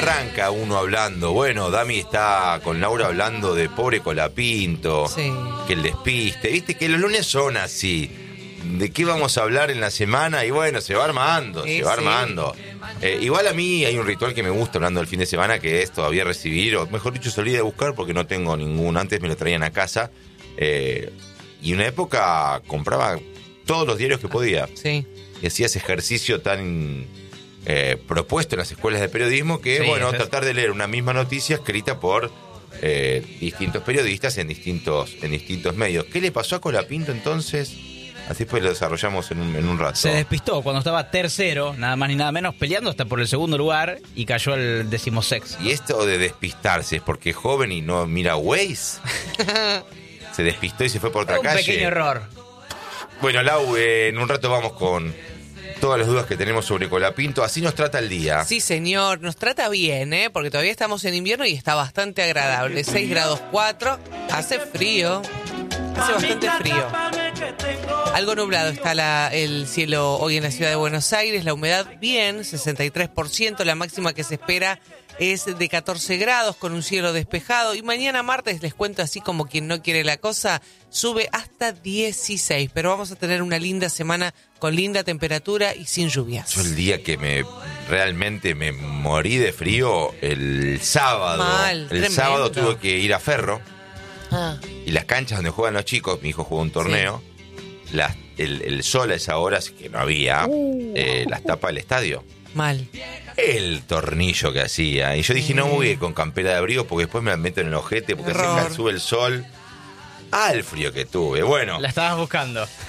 arranca uno hablando. Bueno, Dami está con Laura hablando de pobre Colapinto, Sí. que el despiste. Viste que los lunes son así. ¿De qué vamos a hablar en la semana? Y bueno, se va armando, Sí, se va sí. armando. Igual a mí hay un ritual que me gusta hablando del fin de semana, que es todavía recibir, o mejor dicho, salí de buscar porque no tengo ninguno. Antes me lo traían a casa. Y en una época compraba todos los diarios que podía. Sí. Y hacía ese ejercicio tan propuesto en las escuelas de periodismo que, Sí, bueno, eso es. tratar de leer una misma noticia escrita por distintos periodistas en distintos medios. ¿Qué le pasó a Colapinto entonces? Así pues lo desarrollamos en un rato. Se despistó cuando estaba tercero, nada más ni nada menos, peleando hasta por el segundo lugar y cayó al 16º. Y esto de despistarse es porque es joven y no mira Waze. Se despistó y se fue por otra Un calle. pequeño error. Bueno, Lau, en un rato vamos con todas las dudas que tenemos sobre Colapinto. Así nos trata el día. Sí, señor, nos trata bien, porque todavía estamos en invierno y está bastante agradable. 6 grados 4, hace frío, hace bastante frío. Algo nublado está el cielo hoy en la ciudad de Buenos Aires, la humedad bien, 63%, la máxima que se espera es de 14 grados con un cielo despejado y mañana martes, les cuento así como quien no quiere la cosa, sube hasta 16, pero vamos a tener una linda semana con linda temperatura y sin lluvias. Yo el día que realmente me morí de frío, el sábado. Mal, el tremendo. sábado tuve que ir a Ferro Ah, y las canchas donde juegan los chicos, mi hijo juega un torneo, el sol a esa hora, así que no había, las tapas del estadio. mal. El tornillo que hacía. Y yo dije, no voy a ir con campera de abrigo porque después me la meto en el ojete porque Error. se sube el sol. Ah, el frío que tuve. Bueno. La estabas buscando.